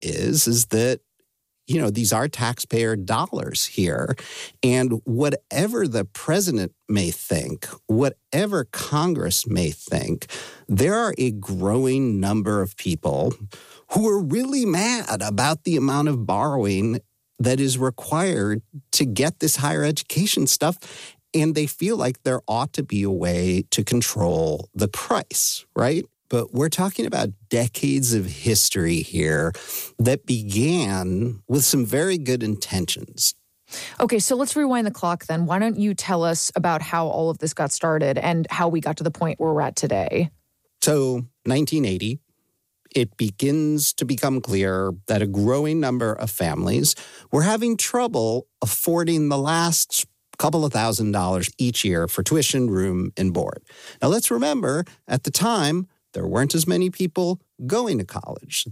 is that, these are taxpayer dollars here. And whatever the president may think, whatever Congress may think, there are a growing number of people who are really mad about the amount of borrowing that is required to get this higher education stuff. And they feel like there ought to be a way to control the price, right? But we're talking about decades of history here that began with some very good intentions. Okay, so let's rewind the clock then. Why don't you tell us about how all of this got started and how we got to the point where we're at today? So, 1980, it begins to become clear that a growing number of families were having trouble affording the last couple of $1,000s each year for tuition, room, and board. Now, let's remember, at the time, there weren't as many people going to college.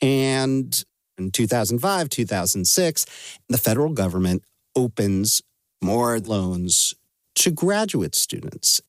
And in 2005, 2006, the federal government opens more loans to graduate students.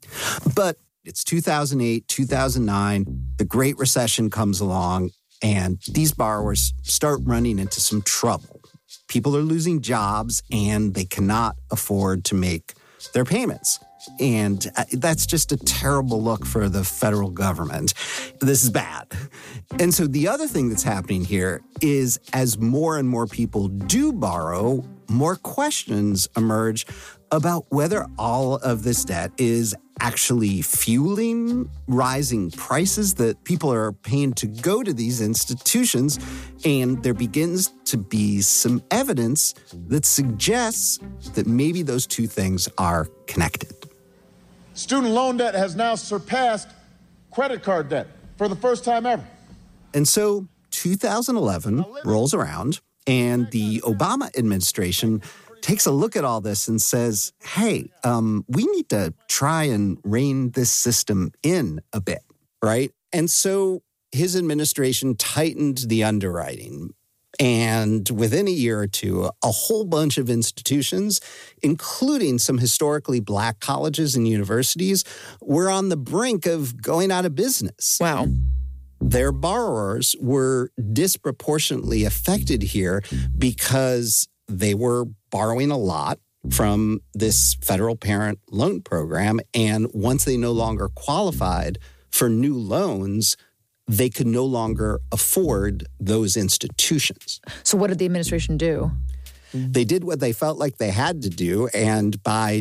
But it's 2008, 2009, the Great Recession comes along, and these borrowers start running into some trouble. People are losing jobs, and they cannot afford to make their payments. And that's just a terrible look for the federal government. This is bad. And so the other thing that's happening here is as more and more people do borrow, more questions emerge about whether all of this debt is actually fueling rising prices that people are paying to go to these institutions. And there begins to be some evidence that suggests that maybe those two things are connected. Student loan debt has now surpassed credit card debt for the first time ever. And so 2011 rolls around, and the Obama administration takes a look at all this and says, hey, we need to try and rein this system in a bit, right? And so his administration tightened the underwriting. And within a year or two, a whole bunch of institutions, including some historically Black colleges and universities, were on the brink of going out of business. Wow. Their borrowers were disproportionately affected here because they were borrowing a lot from this federal parent loan program. And once they no longer qualified for new loans, they could no longer afford those institutions. So what did the administration do? They did what they felt like they had to do, and by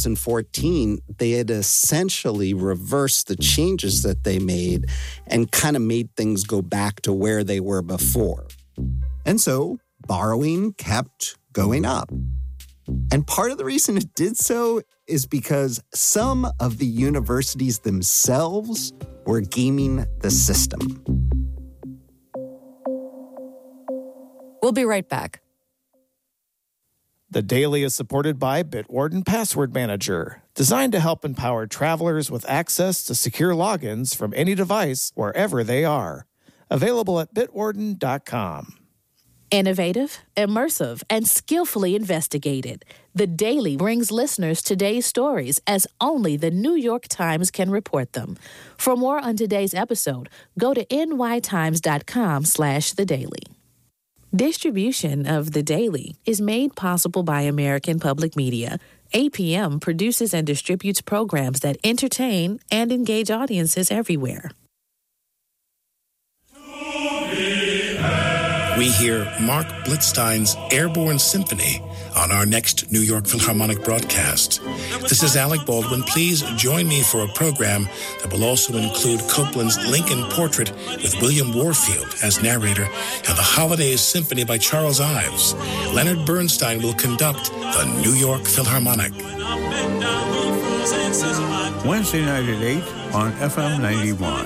2014, they had essentially reversed the changes that they made and kind of made things go back to where they were before. And so borrowing kept going up. And part of the reason it did so is because some of the universities themselves were gaming the system. We'll be right back. The Daily is supported by Bitwarden Password Manager, designed to help empower travelers with access to secure logins from any device wherever they are. Available at bitwarden.com. Innovative, immersive, and skillfully investigated. The Daily brings listeners today's stories as only the New York Times can report them. For more on today's episode, go to nytimes.com/The Daily. Distribution of The Daily is made possible by American Public Media. APM produces and distributes programs that entertain and engage audiences everywhere. We hear Mark Blitzstein's Airborne Symphony on our next New York Philharmonic broadcast. This is Alec Baldwin. Please join me for a program that will also include Copland's Lincoln Portrait with William Warfield as narrator and the Holidays Symphony by Charles Ives. Leonard Bernstein will conduct the New York Philharmonic. Wednesday night at 8 on FM 91.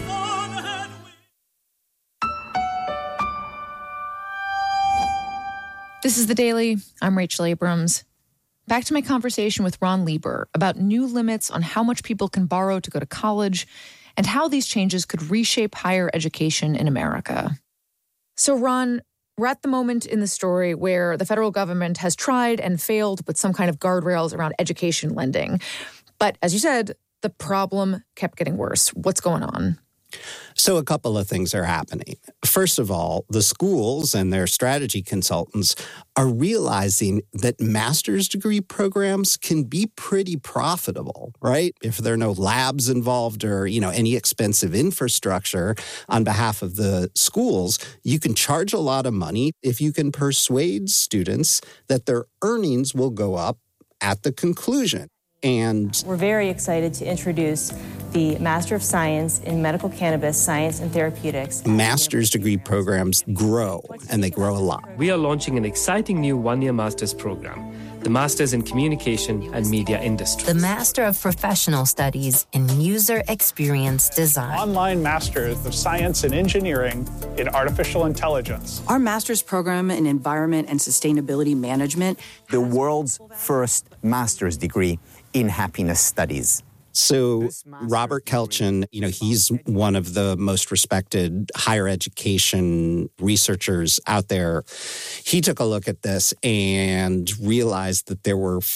This is The Daily. I'm Rachel Abrams. Back to my conversation with Ron Lieber about new limits on how much people can borrow to go to college and how these changes could reshape higher education in America. So, Ron, we're at the moment in the story where the federal government has tried and failed to put some kind of guardrails around education lending. But as you said, the problem kept getting worse. What's going on? So a couple of things are happening. First of all, the schools and their strategy consultants are realizing that master's degree programs can be pretty profitable, right? If there are no labs involved or, any expensive infrastructure on behalf of the schools, you can charge a lot of money if you can persuade students that their earnings will go up at the conclusion. And we're very excited to introduce the Master of Science in Medical Cannabis Science and Therapeutics. Master's degree programs grow, and they grow a lot. We are launching an exciting new one-year master's program, the Masters in Communication and Media Industries. The Master of Professional Studies in User Experience Design. Online Masters of Science and Engineering in Artificial Intelligence. Our master's program in Environment and Sustainability Management. The world's first master's degree in happiness studies. So Robert Kelchen, he's one of the most respected higher education researchers out there. He took a look at this and realized that there were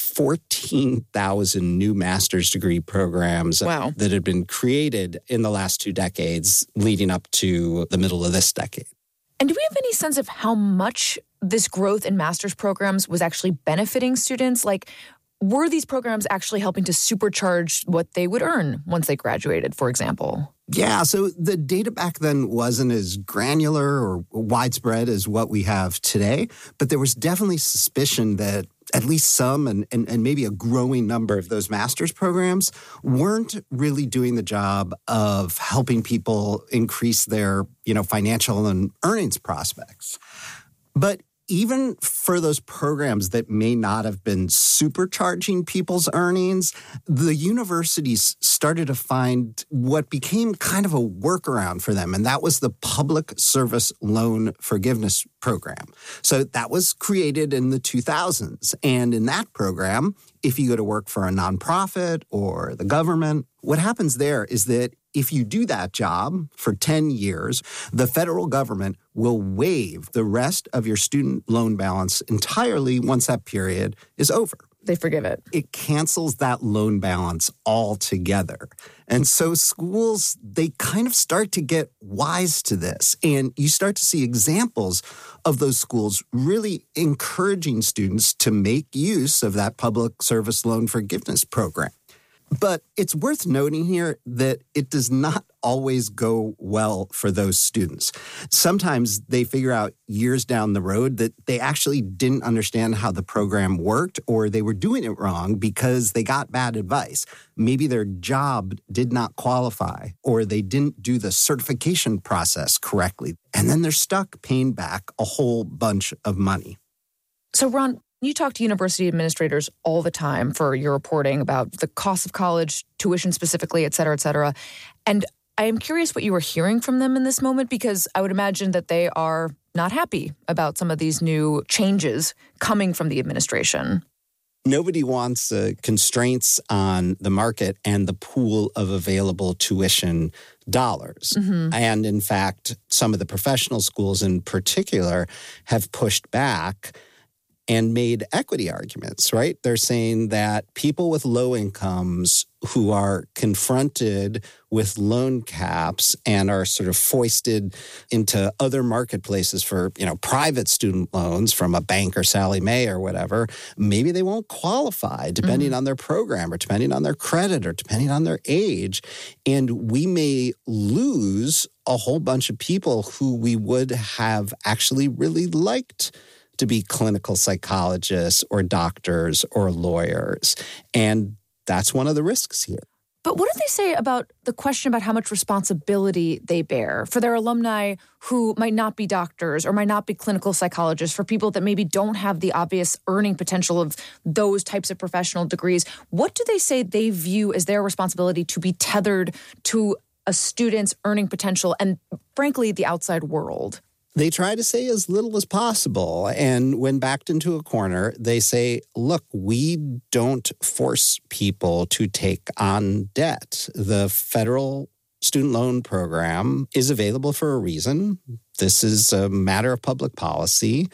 14,000 new master's degree programs that had been created in the last 2 decades leading up to the middle of this decade. And do we have any sense of how much this growth in master's programs was actually benefiting students? Were these programs actually helping to supercharge what they would earn once they graduated, for example? Yeah, so the data back then wasn't as granular or widespread as what we have today, but there was definitely suspicion that at least some and maybe a growing number of those master's programs weren't really doing the job of helping people increase their, financial and earnings prospects. But even for those programs that may not have been supercharging people's earnings, the universities started to find what became kind of a workaround for them, and that was the Public Service Loan Forgiveness Program. So that was created in the 2000s, and in that program, if you go to work for a nonprofit or the government, what happens there is that if you do that job for 10 years, the federal government will waive the rest of your student loan balance entirely once that period is over. They forgive it. It cancels that loan balance altogether. And so schools, they kind of start to get wise to this. And you start to see examples of those schools really encouraging students to make use of that Public Service Loan Forgiveness Program. But it's worth noting here that it does not always go well for those students. Sometimes they figure out years down the road that they actually didn't understand how the program worked, or they were doing it wrong because they got bad advice. Maybe their job did not qualify, or they didn't do the certification process correctly. And then they're stuck paying back a whole bunch of money. So, Ron, you talk to university administrators all the time for your reporting about the cost of college, tuition specifically, et cetera, et cetera. And I am curious what you were hearing from them in this moment, because I would imagine that they are not happy about some of these new changes coming from the administration. Nobody wants constraints on the market and the pool of available tuition dollars. Mm-hmm. And in fact, some of the professional schools in particular have pushed back and made equity arguments, right? They're saying that people with low incomes who are confronted with loan caps and are sort of foisted into other marketplaces for, private student loans from a bank or Sallie Mae or whatever, maybe they won't qualify depending on their program or depending on their credit or depending on their age. And we may lose a whole bunch of people who we would have actually really liked to be clinical psychologists or doctors or lawyers. And that's one of the risks here. But what do they say about the question about how much responsibility they bear for their alumni who might not be doctors or might not be clinical psychologists, for people that maybe don't have the obvious earning potential of those types of professional degrees? What do they say they view as their responsibility to be tethered to a student's earning potential and, frankly, the outside world? They try to say as little as possible. And when backed into a corner, they say, look, we don't force people to take on debt. The federal student loan program is available for a reason. This is a matter of public policy.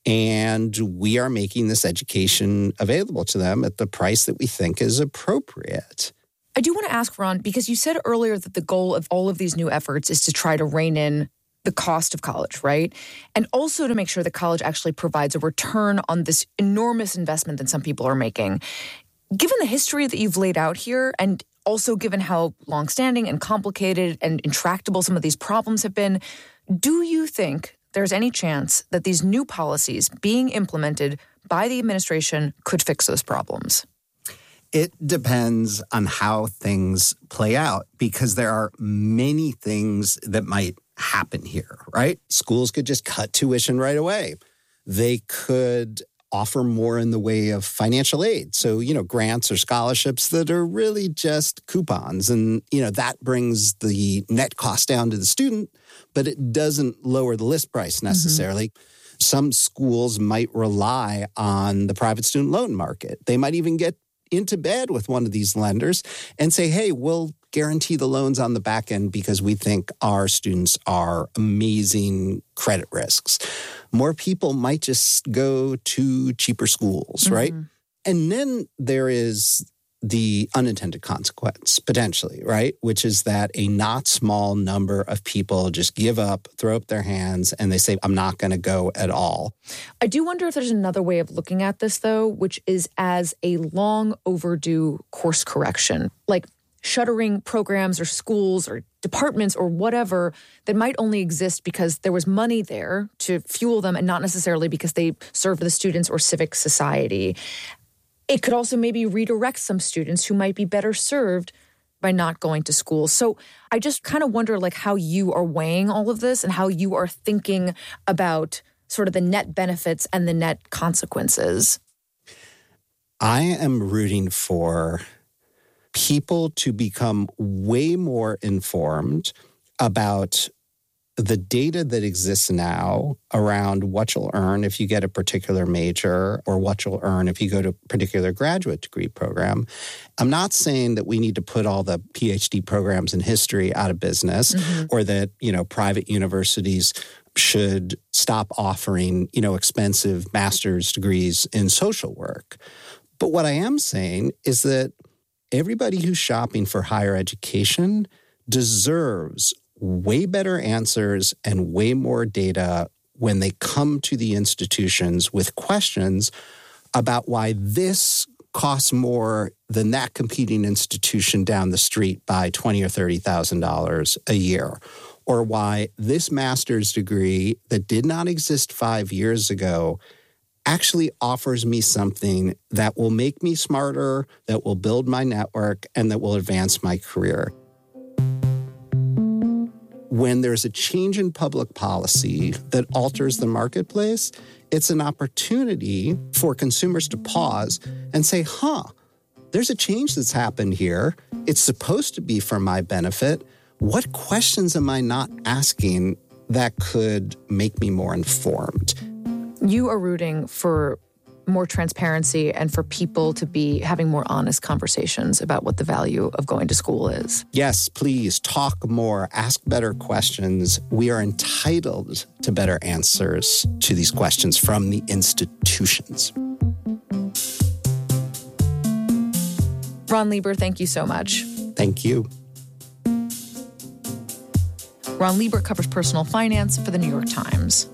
And we are making this education available to them at the price that we think is appropriate. I do want to ask, Ron, because you said earlier that the goal of all of these new efforts is to try to rein in the cost of college, right? And also to make sure that college actually provides a return on this enormous investment that some people are making. Given the history that you've laid out here, and also given how longstanding and complicated and intractable some of these problems have been, do you think there's any chance that these new policies being implemented by the administration could fix those problems? It depends on how things play out, because there are many things that might happen here, right? Schools could just cut tuition right away. They could offer more in the way of financial aid. So, grants or scholarships that are really just coupons. And, that brings the net cost down to the student, but it doesn't lower the list price necessarily. Mm-hmm. Some schools might rely on the private student loan market. They might even get into bed with one of these lenders and say, hey, we'll guarantee the loans on the back end because we think our students are amazing credit risks. More people might just go to cheaper schools, right? And then there is the unintended consequence, potentially, right? Which is that a not small number of people just give up, throw up their hands, and they say, I'm not going to go at all. I do wonder if there's another way of looking at this, though, which is as a long overdue course correction, like shuttering programs or schools or departments or whatever that might only exist because there was money there to fuel them and not necessarily because they serve the students or civic society. It could also maybe redirect some students who might be better served by not going to school. So I just kind of wonder how you are weighing all of this and how you are thinking about sort of the net benefits and the net consequences. I am rooting for people to become way more informed about the data that exists now around what you'll earn if you get a particular major or what you'll earn if you go to a particular graduate degree program. I'm not saying that we need to put all the PhD programs in history out of business or that, private universities should stop offering, expensive master's degrees in social work. But what I am saying is that everybody who's shopping for higher education deserves way better answers and way more data when they come to the institutions with questions about why this costs more than that competing institution down the street by $20,000 or $30,000 a year, or why this master's degree that did not exist 5 years ago actually offers me something that will make me smarter, that will build my network, and that will advance my career. When there's a change in public policy that alters the marketplace, it's an opportunity for consumers to pause and say, there's a change that's happened here. It's supposed to be for my benefit. What questions am I not asking that could make me more informed? You are rooting for more transparency and for people to be having more honest conversations about what the value of going to school is. Yes, please talk more, ask better questions. We are entitled to better answers to these questions from the institutions. Ron Lieber, thank you so much. Thank you. Ron Lieber covers personal finance for the New York Times.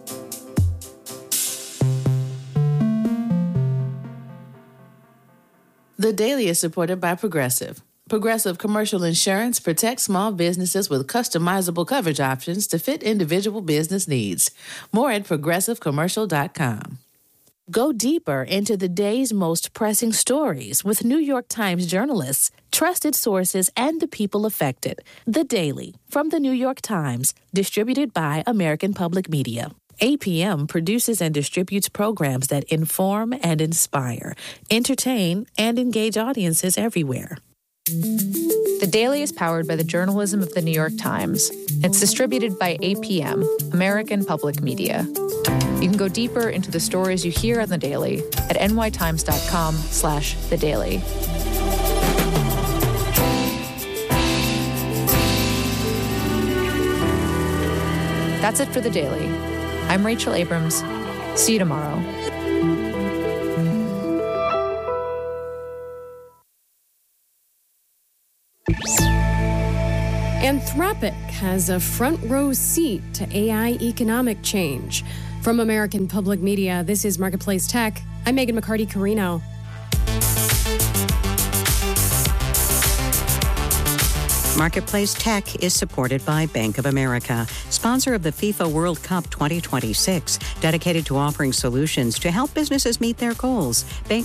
The Daily is supported by Progressive. Progressive Commercial Insurance protects small businesses with customizable coverage options to fit individual business needs. More at progressivecommercial.com. Go deeper into the day's most pressing stories with New York Times journalists, trusted sources, and the people affected. The Daily from the New York Times, distributed by American Public Media. APM produces and distributes programs that inform and inspire, entertain, and engage audiences everywhere. The Daily is powered by the journalism of the New York Times. It's distributed by APM, American Public Media. You can go deeper into the stories you hear on The Daily at nytimes.com/thedaily. That's it for The Daily. I'm Rachel Abrams. See you tomorrow. Anthropic has a front row seat to AI economic change. From American Public Media, this is Marketplace Tech. I'm Megan McCarty-Carino. Marketplace Tech is supported by Bank of America, sponsor of the FIFA World Cup 2026, dedicated to offering solutions to help businesses meet their goals.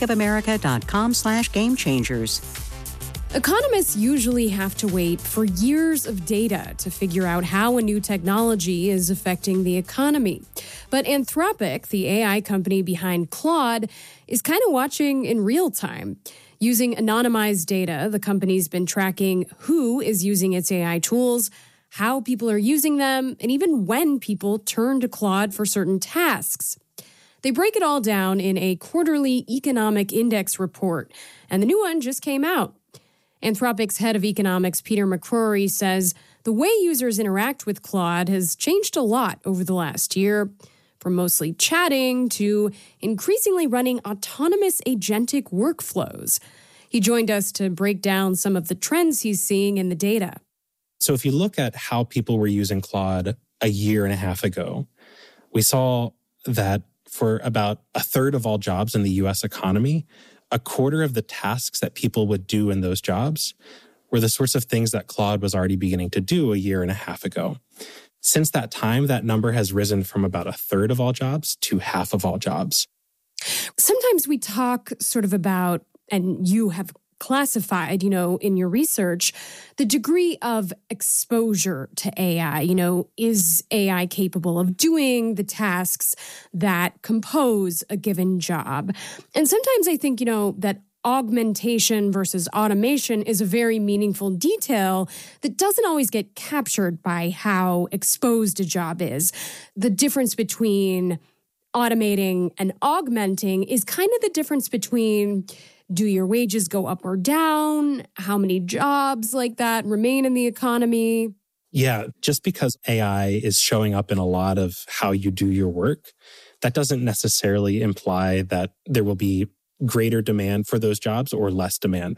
bankofamerica.com/gamechangers. Economists usually have to wait for years of data to figure out how a new technology is affecting the economy. But Anthropic, the AI company behind Claude, is kind of watching in real time. Using anonymized data, the company's been tracking who is using its AI tools, how people are using them, and even when people turn to Claude for certain tasks. They break it all down in a quarterly economic index report, and the new one just came out. Anthropic's head of economics, Peter McCrory, says the way users interact with Claude has changed a lot over the last year, from mostly chatting to increasingly running autonomous agentic workflows. He joined us to break down some of the trends he's seeing in the data. So if you look at how people were using Claude a year and a half ago, we saw that for about a third of all jobs in the U.S. economy, a quarter of the tasks that people would do in those jobs were the sorts of things that Claude was already beginning to do a year and a half ago. Since that time, that number has risen from about a third of all jobs to half of all jobs. Sometimes we talk sort of about, and you have classified, in your research, the degree of exposure to AI. Is AI capable of doing the tasks that compose a given job? And sometimes I think, that augmentation versus automation is a very meaningful detail that doesn't always get captured by how exposed a job is. The difference between automating and augmenting is kind of the difference between, do your wages go up or down? How many jobs like that remain in the economy? Yeah, just because AI is showing up in a lot of how you do your work, that doesn't necessarily imply that there will be greater demand for those jobs or less demand.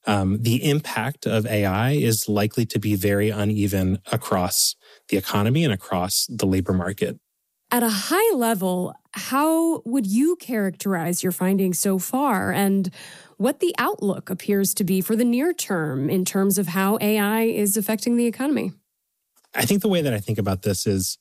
The impact of AI is likely to be very uneven across the economy and across the labor market. At a high level, how would you characterize your findings so far and what the outlook appears to be for the near term in terms of how AI is affecting the economy? I think the way that I think about this is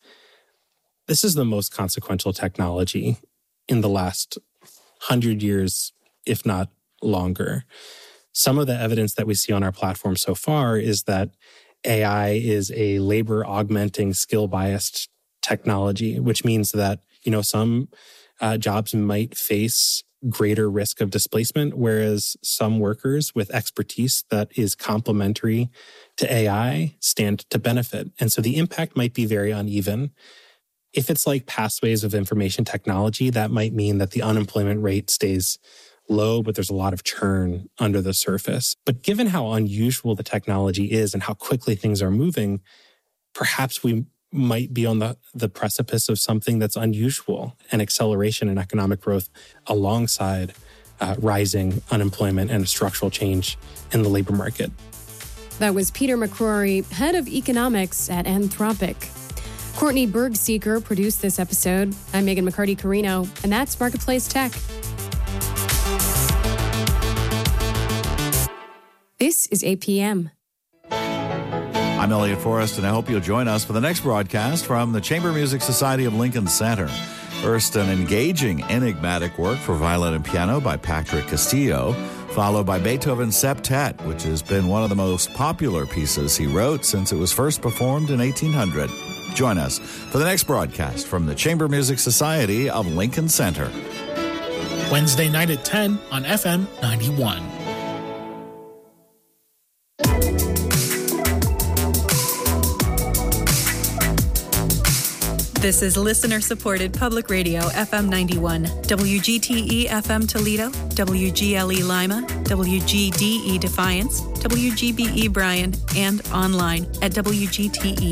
the most consequential technology in the last 100 years, if not longer. Some of the evidence that we see on our platform so far is that AI is a labor-augmenting, skill-biased technology, which means that, some jobs might face greater risk of displacement, whereas some workers with expertise that is complementary to AI stand to benefit. And so the impact might be very uneven. If it's like past waves of information technology, that might mean that the unemployment rate stays low, but there's a lot of churn under the surface. But given how unusual the technology is and how quickly things are moving, perhaps we might be on the precipice of something that's unusual, an acceleration in economic growth alongside rising unemployment and structural change in the labor market. That was Peter McCrory, head of economics at Anthropic. Courtney Bergseeker produced this episode. I'm Megan McCarty-Carino, and that's Marketplace Tech. This is APM. I'm Elliot Forrest, and I hope you'll join us for the next broadcast from the Chamber Music Society of Lincoln Center. First, an engaging, enigmatic work for violin and piano by Patrick Castillo, followed by Beethoven's Septet, which has been one of the most popular pieces he wrote since it was first performed in 1800. Join us for the next broadcast from the Chamber Music Society of Lincoln Center. Wednesday night at 10 on FM 91. This is listener-supported public radio, FM 91, WGTE FM Toledo, WGLE Lima, WGDE Defiance, WGBE Bryan, and online at WGTE.com.